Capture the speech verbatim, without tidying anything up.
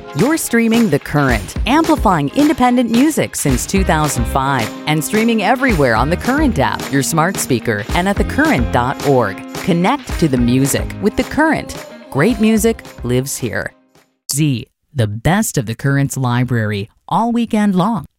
You're streaming The Current, amplifying independent music since two thousand five and streaming everywhere on the Current app, your smart speaker, and at the current dot org. Connect to the music with The Current. Great music lives here. Z, the best of The Current's library, all weekend long.